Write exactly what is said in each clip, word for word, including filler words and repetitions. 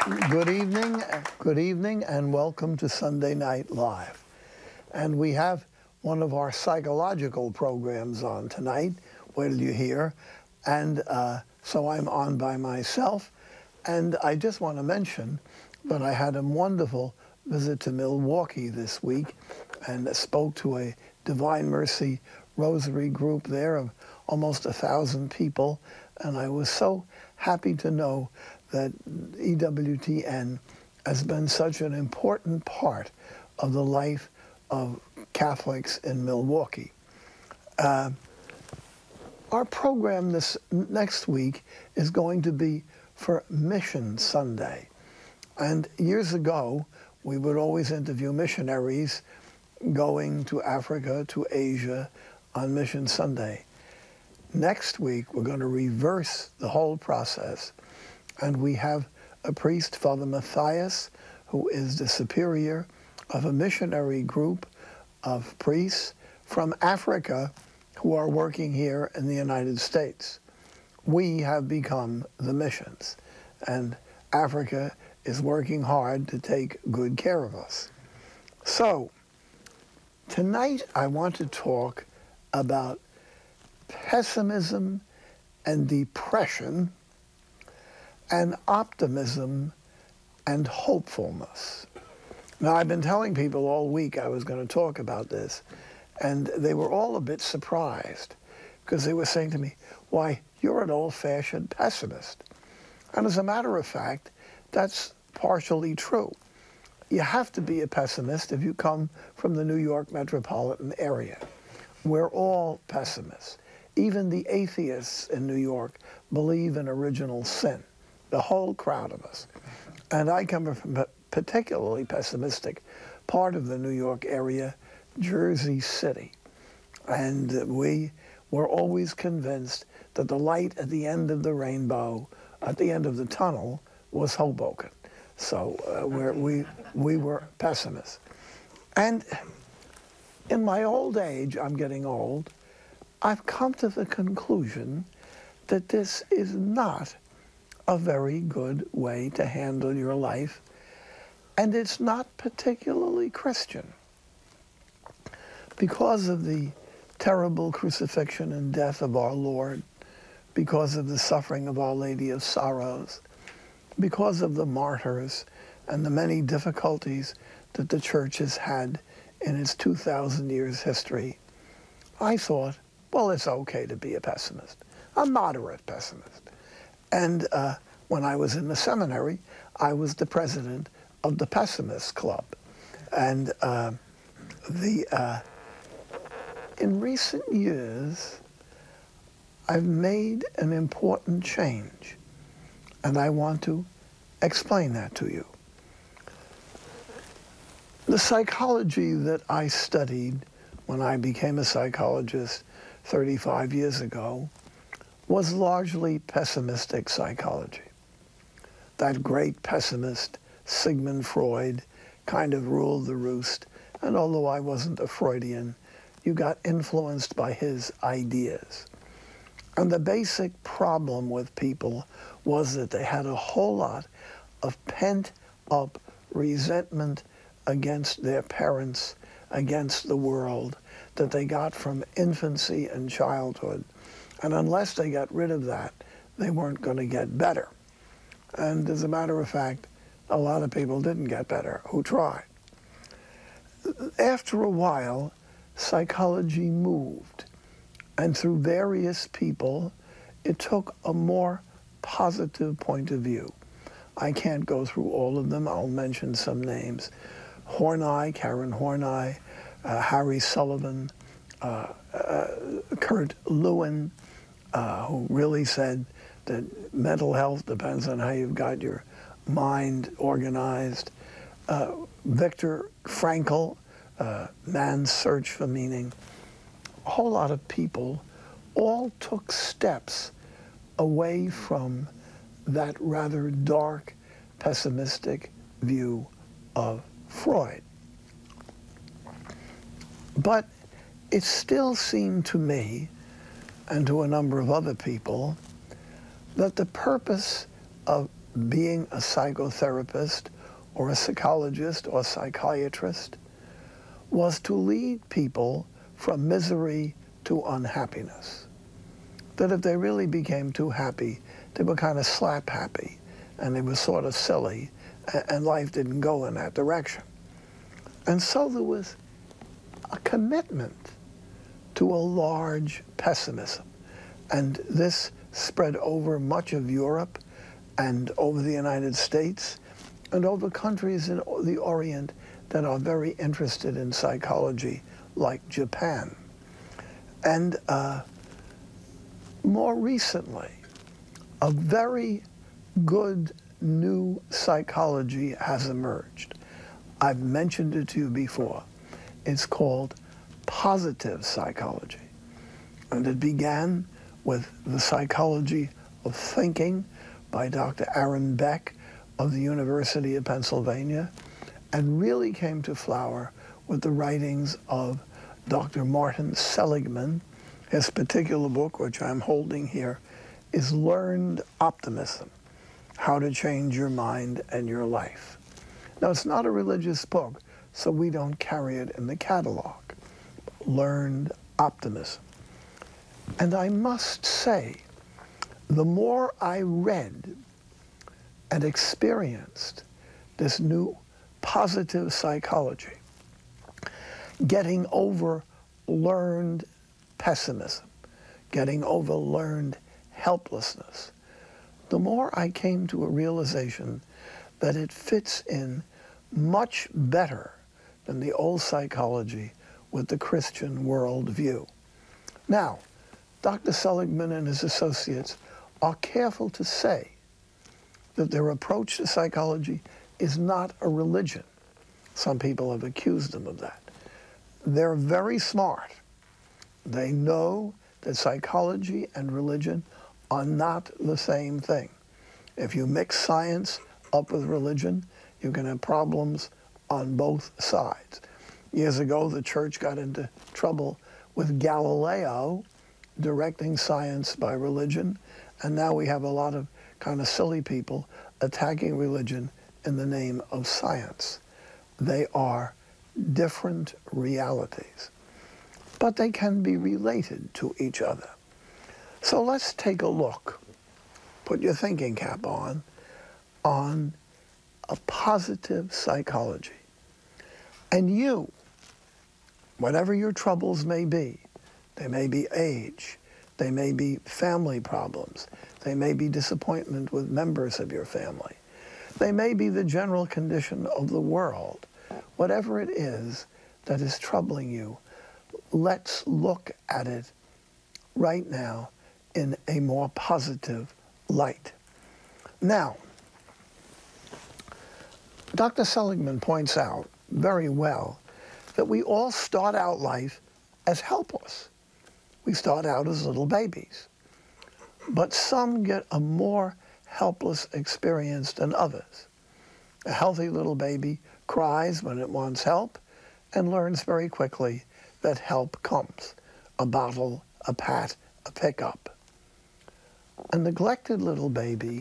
Good evening, good evening, and welcome to Sunday Night Live. And we have one of our psychological programs on tonight, wait till you hear. And uh, so I'm on by myself. And I just want to mention that I had a wonderful visit to Milwaukee this week and spoke to a Divine Mercy Rosary group there of almost a thousand people. And I was so happy to know that E W T N has been such an important part of the life of Catholics in Milwaukee. Uh, our program this next week is going to be for Mission Sunday. And years ago, we would always interview missionaries going to Africa, to Asia on Mission Sunday. Next week, we're going to reverse the whole process. And we have a priest, Father Matthias, who is the superior of a missionary group of priests from Africa who are working here in the United States. We have become the missions, and Africa is working hard to take good care of us. So, tonight I want to talk about pessimism and depression and optimism and hopefulness. Now, I've been telling people all week I was going to talk about this, and they were all a bit surprised because they were saying to me, why, you're an old-fashioned pessimist. And as a matter of fact, that's partially true. You have to be a pessimist if you come from the New York metropolitan area. We're all pessimists. Even the atheists in New York believe in original sin. The whole crowd of us. And I come from a particularly pessimistic part of the New York area, Jersey City. And we were always convinced that the light at the end of the rainbow, at the end of the tunnel, was Hoboken. So uh, we're, we, we were pessimists. And in my old age, I'm getting old, I've come to the conclusion that this is not a very good way to handle your life, and it's not particularly Christian. Because of the terrible crucifixion and death of our Lord, because of the suffering of Our Lady of Sorrows, because of the martyrs and the many difficulties that the church has had in its two thousand years history, I thought, well, it's okay to be a pessimist, a moderate pessimist. And uh, when I was in the seminary, I was the president of the Pessimist Club. And uh, the uh, in recent years, I've made an important change, and I want to explain that to you. The psychology that I studied when I became a psychologist thirty-five years ago was largely pessimistic psychology. That great pessimist, Sigmund Freud, kind of ruled the roost, and although I wasn't a Freudian, you got influenced by his ideas. And the basic problem with people was that they had a whole lot of pent-up resentment against their parents, against the world, that they got from infancy and childhood. And unless they got rid of that, they weren't going to get better. And as a matter of fact, a lot of people didn't get better who tried. After a while, psychology moved. And through various people, it took a more positive point of view. I can't go through all of them. I'll mention some names. Horney, Karen Horney, uh, Harry Sullivan, uh, uh, Kurt Lewin, uh, who really said that mental health depends on how you've got your mind organized. Uh, Viktor Frankl, uh, Man's Search for Meaning. A whole lot of people all took steps away from that rather dark, pessimistic view of Freud. But it still seemed to me, and to a number of other people, that the purpose of being a psychotherapist or a psychologist or psychiatrist was to lead people from misery to unhappiness. That if they really became too happy, they were kind of slap happy, and they were sort of silly, and life didn't go in that direction. And so there was a commitment to a large pessimism. And this spread over much of Europe and over the United States and over countries in the Orient that are very interested in psychology, like Japan. And uh, more recently, a very good new psychology has emerged. I've mentioned it to you before. It's called positive psychology. And it began with the psychology of thinking by Doctor Aaron Beck of the University of Pennsylvania, and really came to flower with the writings of Doctor Martin Seligman. His particular book, which I'm holding here, is Learned Optimism: How to Change Your Mind and Your Life. Now, it's not a religious book, so we don't carry it in the catalog. Learned Optimism. And I must say, the more I read and experienced this new positive psychology, getting over learned pessimism, getting over learned helplessness, the more I came to a realization that it fits in much better than the old psychology with the Christian worldview. Now, Doctor Seligman and his associates are careful to say that their approach to psychology is not a religion. Some people have accused them of that. They're very smart. They know that psychology and religion are not the same thing. If you mix science up with religion, you can have problems on both sides. Years ago, the church got into trouble with Galileo directing science by religion, and now we have a lot of kind of silly people attacking religion in the name of science. They are different realities, but they can be related to each other. So let's take a look, put your thinking cap on, on a positive psychology. And you, whatever your troubles may be, they may be age, they may be family problems, they may be disappointment with members of your family, they may be the general condition of the world. Whatever it is that is troubling you, let's look at it right now in a more positive light. Now, Doctor Seligman points out very well that we all start out life as helpless. We start out as little babies. But some get a more helpless experience than others. A healthy little baby cries when it wants help and learns very quickly that help comes. A bottle, a pat, a pickup. A neglected little baby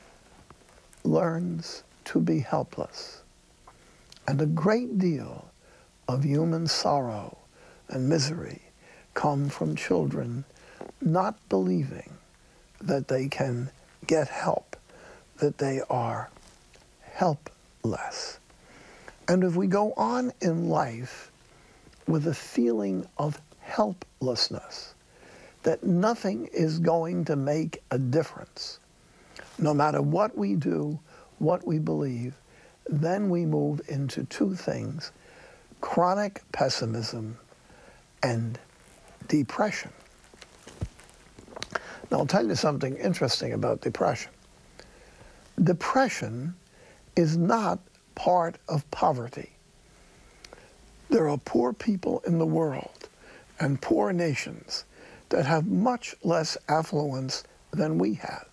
learns to be helpless. And a great deal of human sorrow and misery come from children not believing that they can get help, that they are helpless. And if we go on in life with a feeling of helplessness, that nothing is going to make a difference, no matter what we do, what we believe, then we move into two things: chronic pessimism and depression. Now, I'll tell you something interesting about depression. Depression is not part of poverty. There are poor people in the world and poor nations that have much less affluence than we have.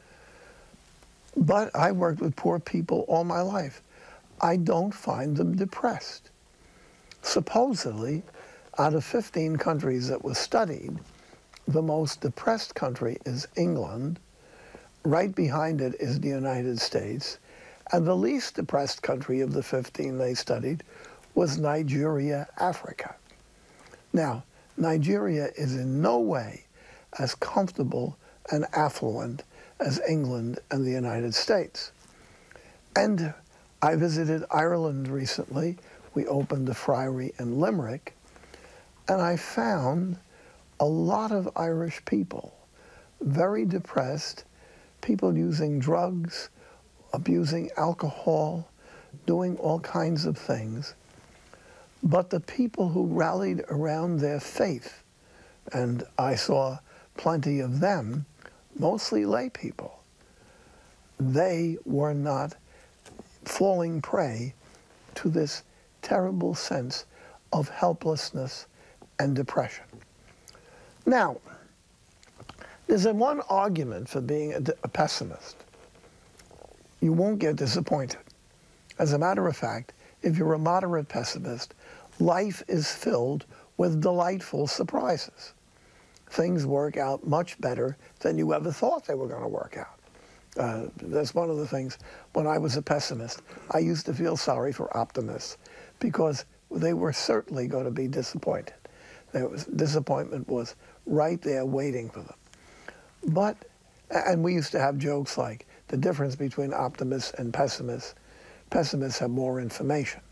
But I worked with poor people all my life. I don't find them depressed. Supposedly, out of fifteen countries that were studied, the most depressed country is England, Right behind it is the United States. And the least depressed country of the fifteen they studied was Nigeria, Africa. Now, Nigeria is in no way as comfortable and affluent as England and the United States. And I visited Ireland recently. We opened a friary in Limerick, and I found a lot of Irish people, very depressed, people using drugs, abusing alcohol, doing all kinds of things. But the people who rallied around their faith, and I saw plenty of them, mostly lay people, they were not falling prey to this terrible sense of helplessness and depression. Now, there's a one argument for being a, a pessimist. You won't get disappointed. As a matter of fact, if you're a moderate pessimist, life is filled with delightful surprises. Things work out much better than you ever thought they were going to work out. Uh, that's one of the things. When I was a pessimist, I used to feel sorry for optimists because they were certainly going to be disappointed. There was, disappointment was right there waiting for them. But, and we used to have jokes like, the difference between optimists and pessimists, pessimists have more information.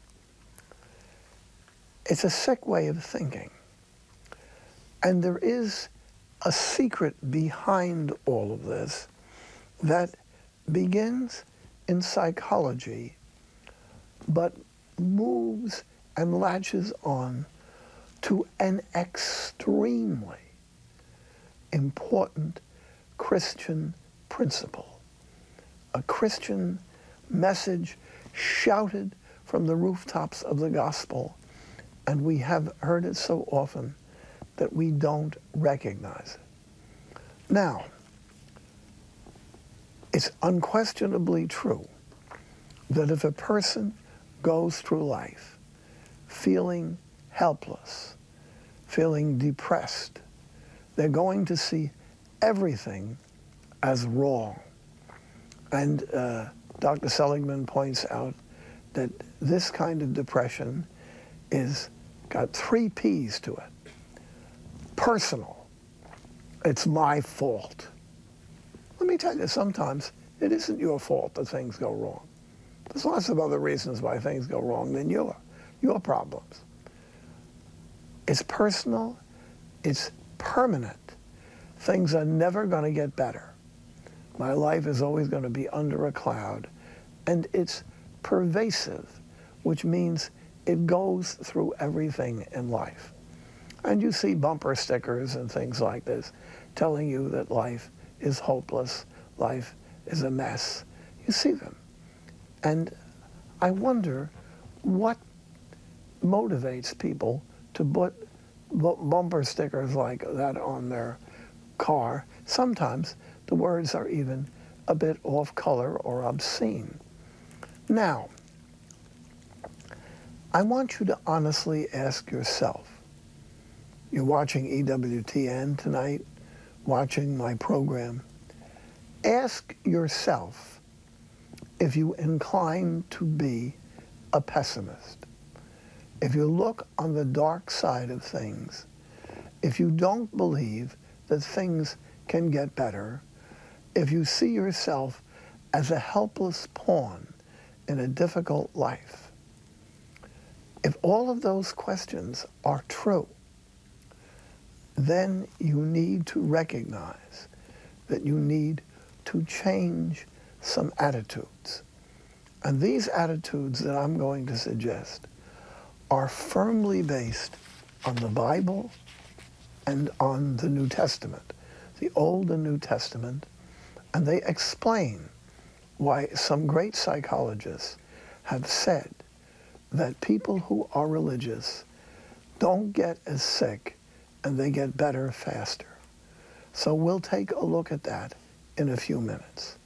It's a sick way of thinking. And there is a secret behind all of this that begins in psychology, but moves and latches on to an extremely important Christian principle, a Christian message shouted from the rooftops of the gospel, and we have heard it so often that we don't recognize it. Now, it's unquestionably true that if a person goes through life feeling helpless, feeling depressed, they're going to see everything as wrong. And uh, Doctor Seligman points out that this kind of depression is got three P's to it. Personal. It's my fault. Let me tell you, sometimes it isn't your fault that things go wrong. There's lots of other reasons why things go wrong than your, your problems. It's personal. It's permanent. Things are never going to get better. My life is always going to be under a cloud. And it's pervasive, which means it goes through everything in life. And you see bumper stickers and things like this telling you that life is hopeless, life is a mess. You see them. And I wonder what motivates people to put bumper stickers like that on their car. Sometimes the words are even a bit off color or obscene. Now, I want you to honestly ask yourself, you're watching E W T N tonight, watching my program, ask yourself if you incline to be a pessimist. If you look on the dark side of things, if you don't believe that things can get better, if you see yourself as a helpless pawn in a difficult life, if all of those questions are true, then you need to recognize that you need to change some attitudes. And these attitudes that I'm going to suggest are firmly based on the Bible and on the New Testament, the Old and New Testament, and they explain why some great psychologists have said that people who are religious don't get as sick and they get better faster. So we'll take a look at that in a few minutes.